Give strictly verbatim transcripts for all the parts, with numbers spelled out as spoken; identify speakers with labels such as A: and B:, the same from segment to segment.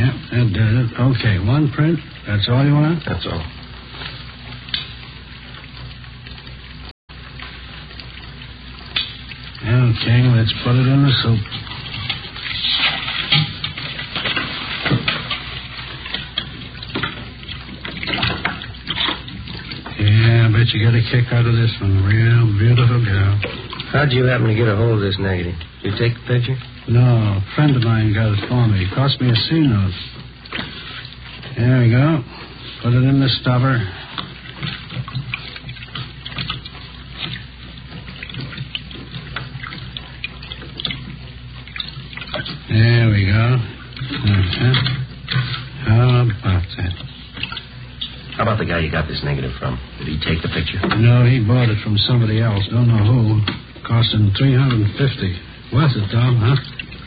A: Yep, that did it. Okay, one print. That's all you want?
B: That's all.
A: Okay, let's put it in the soup. Yeah, I bet you get a kick out of this one. Real beautiful girl.
B: How'd you happen to get a hold of this negative? Did you take the picture?
A: No, a friend of mine got it for me. It cost me a C note. There we go. Put it in the stubber. There we go. Uh-huh. How about that?
B: How about the guy you got this negative from? Did he take the picture?
A: No, he bought it from somebody else. Don't know who. Cost him three hundred fifty. Worth it, Tom, huh?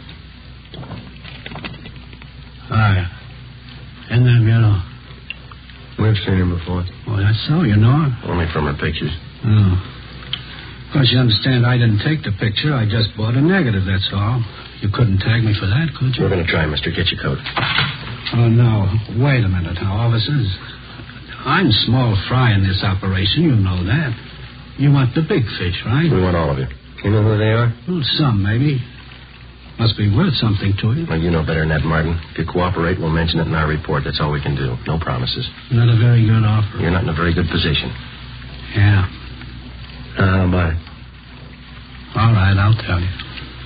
A: Hi. Isn't that beautiful?
B: We've seen her before.
A: Well, that's so. You know her?
B: Only from her pictures.
A: Oh. Of course, you understand I didn't take the picture. I just bought a negative, that's all. You couldn't tag me for that, could you?
B: We're going to try, mister. Get your coat.
A: Oh, no. Wait a minute now, officers. I'm small fry in this operation. You know that. You want the big fish, right?
B: We want all of you. You know who they are?
A: Well, some, maybe. Must be worth something to you.
B: Well, you know better than that, Martin. If you cooperate, we'll mention it in our report. That's all we can do. No promises.
A: Not a very good offer.
B: You're not in a very good position.
A: Yeah.
B: Uh, bye.
A: All right, I'll tell you.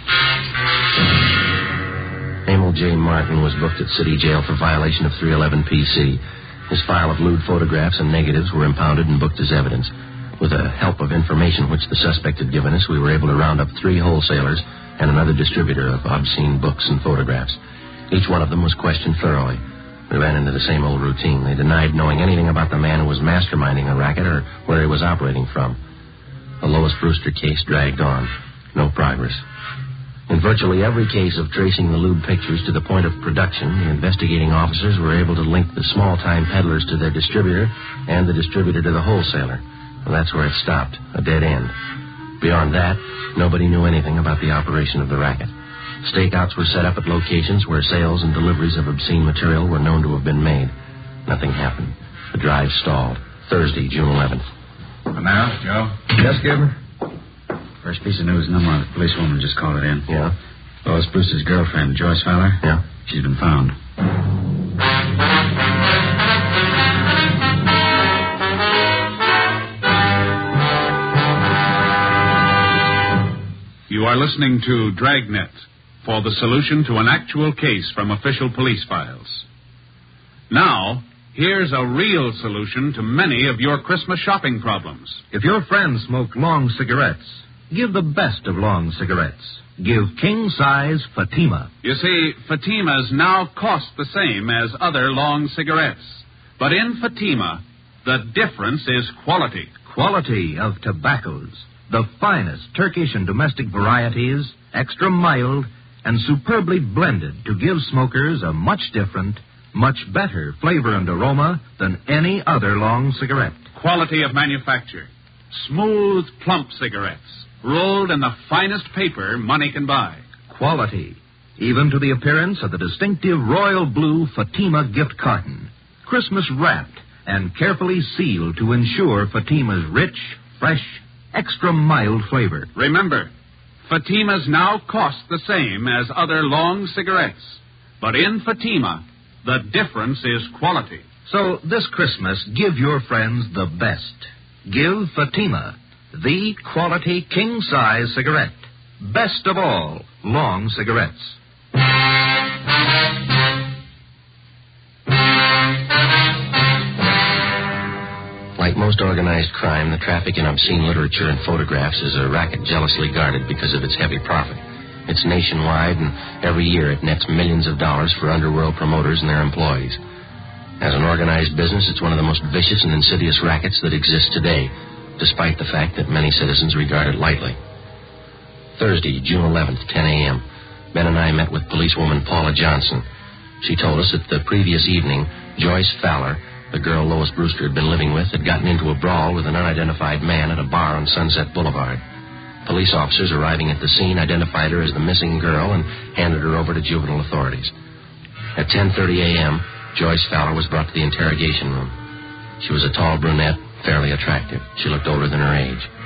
B: Emil J. Martin was booked at City Jail for violation of three eleven P C. His file of lewd photographs and negatives were impounded and booked as evidence. With the help of information which the suspect had given us, we were able to round up three wholesalers and another distributor of obscene books and photographs. Each one of them was questioned thoroughly. We ran into the same old routine. They denied knowing anything about the man who was masterminding the racket or where he was operating from. The Lois Brewster case dragged on. No progress. In virtually every case of tracing the lewd pictures to the point of production, the investigating officers were able to link the small-time peddlers to their distributor and the distributor to the wholesaler. Well, that's where it stopped, a dead end. Beyond that, nobody knew anything about the operation of the racket. Stakeouts were set up at locations where sales and deliveries of obscene material were known to have been made. Nothing happened. The drive stalled. Thursday, June eleventh.
C: Well, now, Joe?
B: Yes, Gilbert?
C: First piece of news, number the policewoman just called it in.
B: Yeah?
C: Lois Brewster's girlfriend, Joyce Fowler?
B: Yeah.
C: She's been found.
D: You are listening to Dragnet for the solution to an actual case from official police files. Now, here's a real solution to many of your Christmas shopping problems.
E: If your friends smoke long cigarettes, give the best of long cigarettes. Give king-size Fatima.
D: You see, Fatimas now cost the same as other long cigarettes. But in Fatima, the difference is quality.
E: Quality of tobaccos. The finest Turkish and domestic varieties, extra mild, and superbly blended to give smokers a much different, much better flavor and aroma than any other long cigarette.
D: Quality of manufacture. Smooth, plump cigarettes, rolled in the finest paper money can buy.
E: Quality, even to the appearance of the distinctive royal blue Fatima gift carton, Christmas wrapped and carefully sealed to ensure Fatima's rich, fresh, extra mild flavor.
D: Remember, Fatimas now cost the same as other long cigarettes. But in Fatima, the difference is quality.
E: So this Christmas, give your friends the best. Give Fatima, the quality king-size cigarette. Best of all, long cigarettes.
B: Like most organized crime, the traffic in obscene literature and photographs is a racket jealously guarded because of its heavy profit. It's nationwide, and every year it nets millions of dollars for underworld promoters and their employees. As an organized business, it's one of the most vicious and insidious rackets that exists today, despite the fact that many citizens regard it lightly. Thursday, June eleventh, ten a.m., Ben and I met with policewoman Paula Johnson. She told us that the previous evening, Joyce Fowler, the girl Lois Brewster had been living with, had gotten into a brawl with an unidentified man at a bar on Sunset Boulevard. Police officers arriving at the scene identified her as the missing girl and handed her over to juvenile authorities. At ten thirty a.m., Joyce Fowler was brought to the interrogation room. She was a tall brunette, fairly attractive. She looked older than her age.